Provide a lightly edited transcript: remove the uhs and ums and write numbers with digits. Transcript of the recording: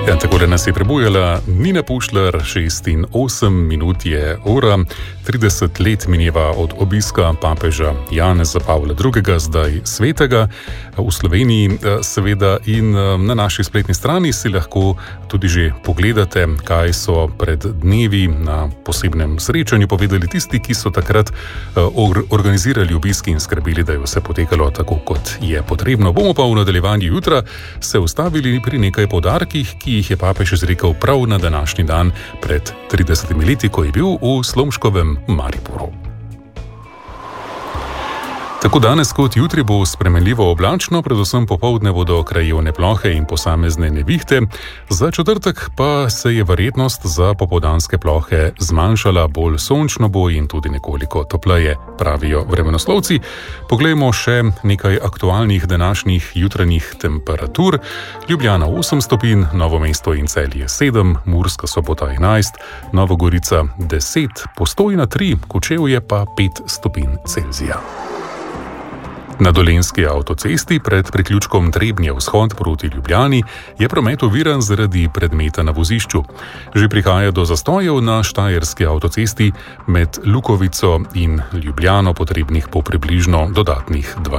Ja, takole nas je prebujala Nina Pušlar, 6 in 8 minut je ura, 30 let mineva od obiska papeža Janeza Pavla II., zdaj svetega, v Sloveniji seveda, in na naši spletni strani si lahko tudi že pogledate, kaj so pred dnevi na posebnem srečanju povedali tisti, ki so takrat organizirali obiski in skrbeli, da je vse potekalo tako, kot je potrebno. Bomo pa v nadaljevanju jutra se ustavili pri nekaj poudarkih, ki jih je papež izrekel prav na današnji dan pred 30 leti, ko je bil v Slomškovem Mariboru. Tako danes kot jutri bo spremenljivo oblačno, predvsem popoldne bodo krajevne plohe in posamezne nevihte. Za četrtek pa se je verjetnost za popoldanske plohe zmanjšala, bolj sončno bo in tudi nekoliko topleje, pravijo vremenoslovci. Poglejmo še nekaj aktualnih današnjih jutranjih temperatur. Ljubljana 8 stopinj, Novo mesto in Celje 7, Murska Sobota 11, Nova Gorica 10, Postojna 3, Kočevje pa 5 stopinj Celzija. Na Dolenjski avtocesti pred priključkom Trebnje vzhod proti Ljubljani je promet oviran zaradi predmeta na vozišču. Že prihaja do zastojev na Štajerski avtocesti med Lukovico in Ljubljano, potrebnih po približno dodatnih 20